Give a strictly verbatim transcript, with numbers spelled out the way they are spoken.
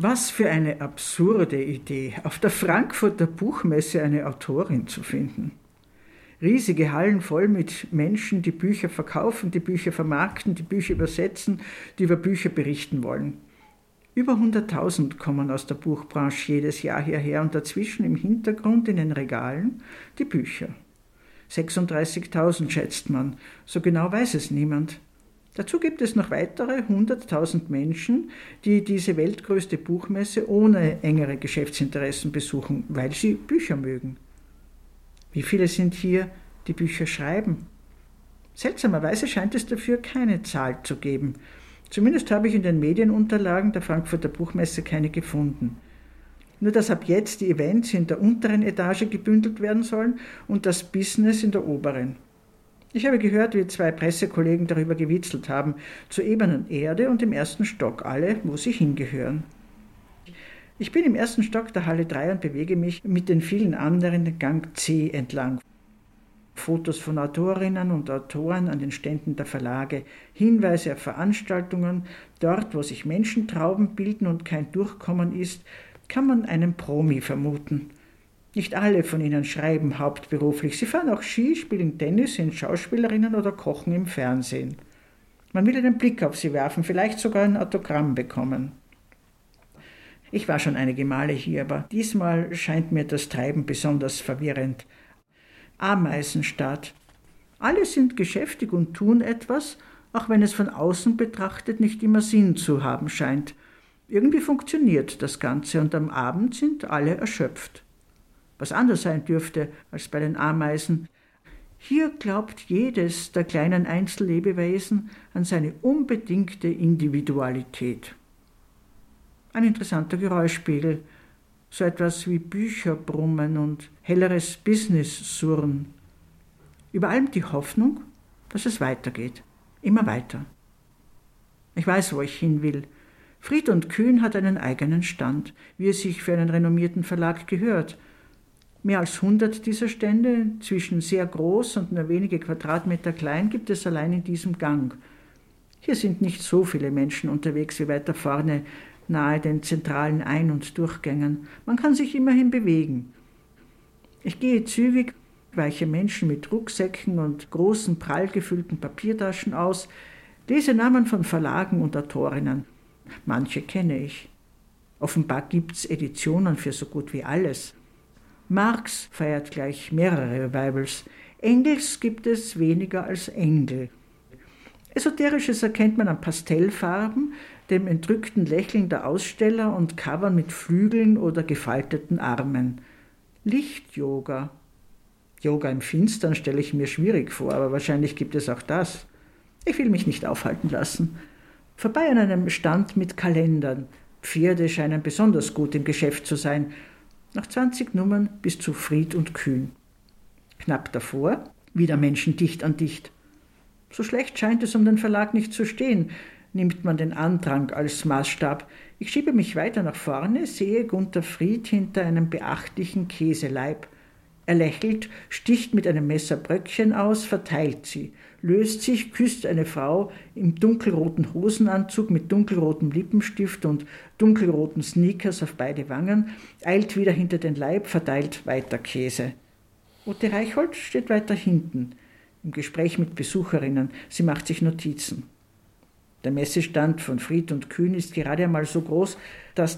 Was für eine absurde Idee, auf der Frankfurter Buchmesse eine Autorin zu finden. Riesige Hallen voll mit Menschen, die Bücher verkaufen, die Bücher vermarkten, die Bücher übersetzen, die über Bücher berichten wollen. Über hunderttausend kommen aus der Buchbranche jedes Jahr hierher und dazwischen im Hintergrund in den Regalen die Bücher. sechsunddreißigtausend schätzt man, so genau weiß es niemand. Dazu gibt es noch weitere hunderttausend Menschen, die diese weltgrößte Buchmesse ohne engere Geschäftsinteressen besuchen, weil sie Bücher mögen. Wie viele sind hier, die Bücher schreiben? Seltsamerweise scheint es dafür keine Zahl zu geben. Zumindest habe ich in den Medienunterlagen der Frankfurter Buchmesse keine gefunden. Nur dass ab jetzt die Events in der unteren Etage gebündelt werden sollen und das Business in der oberen. Ich habe gehört, wie zwei Pressekollegen darüber gewitzelt haben, zur ebenen Erde und im ersten Stock, alle, wo sie hingehören. Ich bin im ersten Stock der Halle drei und bewege mich mit den vielen anderen den Gang C entlang. Fotos von Autorinnen und Autoren an den Ständen der Verlage, Hinweise auf Veranstaltungen, dort, wo sich Menschentrauben bilden und kein Durchkommen ist, kann man einen Promi vermuten. Nicht alle von ihnen schreiben hauptberuflich. Sie fahren auch Ski, spielen Tennis, sind Schauspielerinnen oder kochen im Fernsehen. Man will einen Blick auf sie werfen, vielleicht sogar ein Autogramm bekommen. Ich war schon einige Male hier, aber diesmal scheint mir das Treiben besonders verwirrend. Ameisenstadt. Alle sind geschäftig und tun etwas, auch wenn es von außen betrachtet nicht immer Sinn zu haben scheint. Irgendwie funktioniert das Ganze und am Abend sind alle erschöpft. Was anders sein dürfte als bei den Ameisen. Hier glaubt jedes der kleinen Einzellebewesen an seine unbedingte Individualität. Ein interessanter Geräuschpegel, so etwas wie Bücherbrummen und helleres Business-Surren. Über allem die Hoffnung, dass es weitergeht, immer weiter. Ich weiß, wo ich hin will. Fried und Kühn hat einen eigenen Stand, wie es sich für einen renommierten Verlag gehört. Mehr als hundert dieser Stände, zwischen sehr groß und nur wenige Quadratmeter klein, gibt es allein in diesem Gang. Hier sind nicht so viele Menschen unterwegs wie weiter vorne, nahe den zentralen Ein- und Durchgängen. Man kann sich immerhin bewegen. Ich gehe zügig, weiche Menschen mit Rucksäcken und großen, prall gefüllten Papiertaschen aus, lese Namen von Verlagen und Autorinnen. Manche kenne ich. Offenbar gibt's Editionen für so gut wie alles. Marx feiert gleich mehrere Revivals. Engels gibt es weniger als Engel. Esoterisches erkennt man an Pastellfarben, dem entrückten Lächeln der Aussteller und Covern mit Flügeln oder gefalteten Armen. Licht-Yoga. Yoga im Finstern stelle ich mir schwierig vor, aber wahrscheinlich gibt es auch das. Ich will mich nicht aufhalten lassen. Vorbei an einem Stand mit Kalendern. Pferde scheinen besonders gut im Geschäft zu sein. Nach zwanzig Nummern bis zu Fried und Kühn. Knapp davor, wieder Menschen dicht an dicht. So schlecht scheint es um den Verlag nicht zu stehen, nimmt man den Andrang als Maßstab. Ich schiebe mich weiter nach vorne, sehe Gunther Fried hinter einem beachtlichen Käseleib. Er lächelt, sticht mit einem Messer Bröckchen aus, verteilt sie, löst sich, küsst eine Frau im dunkelroten Hosenanzug mit dunkelrotem Lippenstift und dunkelroten Sneakers auf beide Wangen, eilt wieder hinter den Leib, verteilt weiter Käse. Ute Reichhold steht weiter hinten, im Gespräch mit Besucherinnen. Sie macht sich Notizen. Der Messestand von Fried und Kühn ist gerade einmal so groß, dass